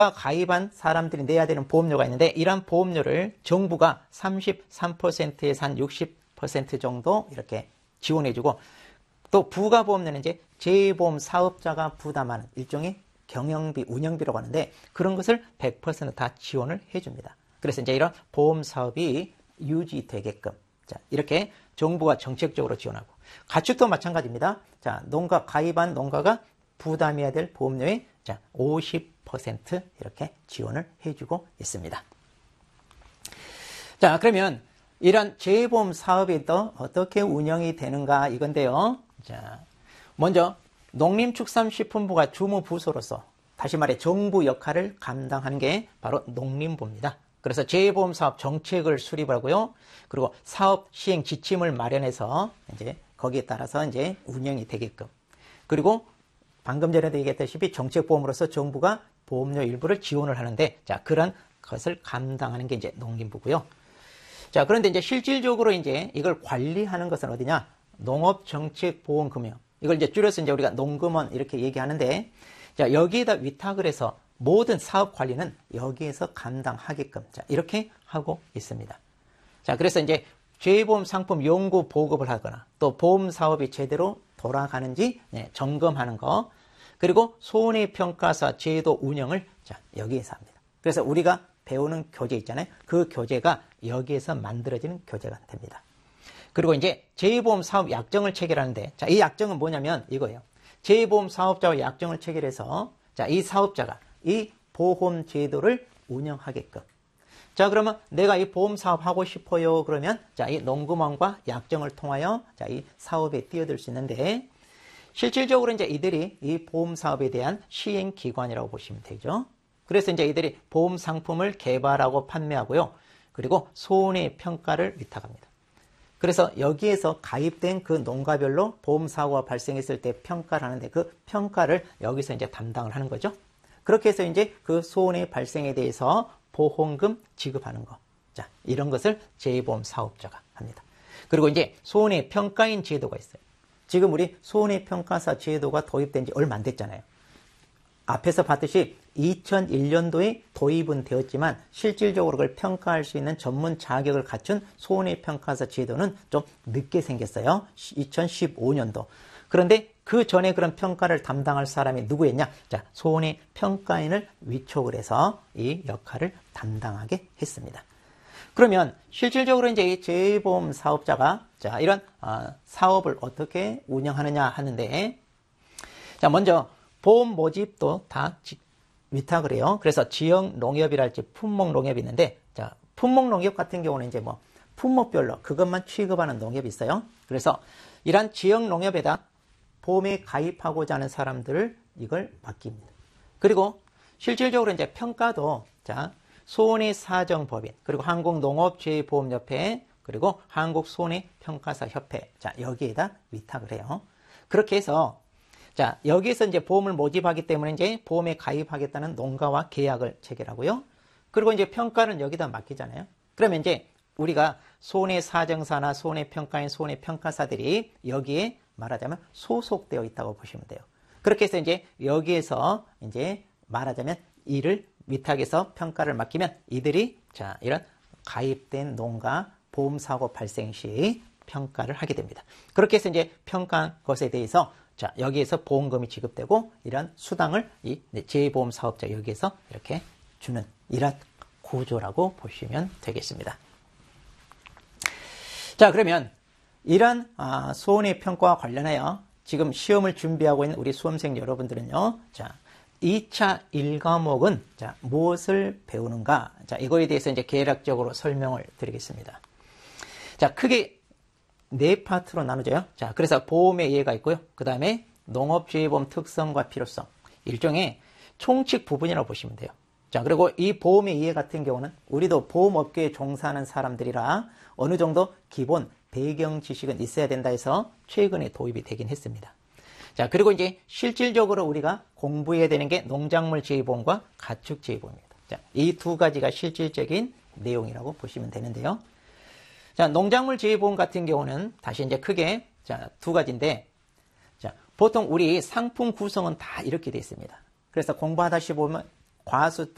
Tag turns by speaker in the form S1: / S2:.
S1: 가입한 사람들이 내야 되는 보험료가 있는데 이러한 보험료를 정부가 33%에서 한 60% 정도 이렇게 지원해주고 또 부가보험료는 이제 재보험 사업자가 부담하는 일종의 경영비, 운영비라고 하는데 그런 것을 100% 다 지원을 해줍니다. 그래서 이제 이런 보험 사업이 유지되게끔 자, 이렇게 정부가 정책적으로 지원하고 가축도 마찬가지입니다. 자, 농가 가입한 농가가 부담해야 될 보험료의 자, 50% 이렇게 지원을 해주고 있습니다. 자, 그러면 이런 재보험 사업이 또 어떻게 운영이 되는가 이건데요. 자, 먼저 농림축산식품부가 주무부서로서 다시 말해 정부 역할을 감당하는 게 바로 농림부입니다. 그래서 재보험 사업 정책을 수립하고요. 그리고 사업 시행 지침을 마련해서 이제 거기에 따라서 이제 운영이 되게끔. 그리고 방금 전에도 얘기했다시피 정책보험으로서 정부가 보험료 일부를 지원을 하는데 자, 그런 것을 감당하는 게 이제 농림부고요. 자, 그런데 이제 실질적으로 이제 이걸 관리하는 것은 어디냐? 농업정책보험금융. 이걸 이제 줄여서 이제 우리가 농금원 이렇게 얘기하는데 자, 여기에다 위탁을 해서 모든 사업 관리는 여기에서 감당하게끔 자, 이렇게 하고 있습니다. 자, 그래서 이제 재보험 상품 연구 보급을 하거나 또 보험 사업이 제대로 돌아가는지 점검하는 거 그리고 손해평가사 제도 운영을 자, 여기에서 합니다. 그래서 우리가 배우는 교재 있잖아요. 그 교재가 여기에서 만들어지는 교재가 됩니다. 그리고 이제 재보험 사업 약정을 체결하는데 자, 이 약정은 뭐냐면 이거예요. 재보험 사업자와 약정을 체결해서 자, 이 사업자가 이 보험 제도를 운영하게끔. 자, 그러면 내가 이 보험 사업 하고 싶어요. 그러면 자, 이 농금원과 약정을 통하여 자, 이 사업에 뛰어들 수 있는데 실질적으로 이제 이들이 이 보험 사업에 대한 시행 기관이라고 보시면 되죠. 그래서 이제 이들이 보험 상품을 개발하고 판매하고요. 그리고 손해 평가를 위탁합니다. 그래서 여기에서 가입된 그 농가별로 보험 사고가 발생했을 때 평가를 하는데 그 평가를 여기서 이제 담당을 하는 거죠. 그렇게 해서 이제 그 손해 발생에 대해서 보험금 지급하는 거. 자, 이런 것을 재보험 사업자가 합니다. 그리고 이제 손해 평가인 제도가 있어요. 지금 우리 손해 평가사 제도가 도입된 지 얼마 안 됐잖아요. 앞에서 봤듯이 2001년도에 도입은 되었지만 실질적으로 그걸 평가할 수 있는 전문 자격을 갖춘 손해평가사 제도는 좀 늦게 생겼어요. 2015년도. 그런데 그 전에 그런 평가를 담당할 사람이 누구였냐? 자, 손해평가인을 위촉을 해서 이 역할을 담당하게 했습니다. 그러면 실질적으로 이제 이 재보험 사업자가 자, 이런 사업을 어떻게 운영하느냐 하는데 자, 먼저 보험 모집도 다 위탁을 해요. 그래서 지역 농협이랄지 품목 농협이 있는데, 자, 품목 농협 같은 경우는 이제 뭐, 품목별로 그것만 취급하는 농협이 있어요. 그래서 이러한 지역 농협에다 보험에 가입하고자 하는 사람들을 이걸 맡깁니다. 그리고 실질적으로 이제 평가도, 자, 손해사정법인, 그리고 한국농업재보험협회, 그리고 한국손해평가사협회, 자, 여기에다 위탁을 해요. 그렇게 해서 자, 여기에서 이제 보험을 모집하기 때문에 이제 보험에 가입하겠다는 농가와 계약을 체결하고요. 그리고 이제 평가는 여기다 맡기잖아요. 그러면 이제 우리가 손해사정사나 손해평가인, 손해평가사들이 여기에 말하자면 소속되어 있다고 보시면 돼요. 그렇게 해서 이제 여기에서 이제 말하자면 이를 위탁해서 평가를 맡기면 이들이 자, 이런 가입된 농가 보험사고 발생 시 평가를 하게 됩니다. 그렇게 해서 이제 평가한 것에 대해서 자, 여기에서 보험금이 지급되고 이런 수당을 이 재보험 사업자 여기에서 이렇게 주는 이런 구조라고 보시면 되겠습니다. 자, 그러면 이런 손해평가와 관련하여 지금 시험을 준비하고 있는 우리 수험생 여러분들은요. 자, 2차 1과목은 자, 무엇을 배우는가? 자, 이거에 대해서 이제 개략적으로 설명을 드리겠습니다. 자, 크게 네 파트로 나누져요. 자, 그래서 보험의 이해가 있고요. 그 다음에 농업재보험 특성과 필요성. 일종의 총칙 부분이라고 보시면 돼요. 자, 그리고 이 보험의 이해 같은 경우는 우리도 보험업계에 종사하는 사람들이라 어느 정도 기본 배경 지식은 있어야 된다 해서 최근에 도입이 되긴 했습니다. 자, 그리고 이제 실질적으로 우리가 공부해야 되는 게 농작물 재보험과 가축 재보험입니다. 자, 이 두 가지가 실질적인 내용이라고 보시면 되는데요. 자, 농작물 재보험 같은 경우는 다시 이제 크게 자, 두 가지인데, 자, 보통 우리 상품 구성은 다 이렇게 되어 있습니다. 그래서 공부하다시 보면 과수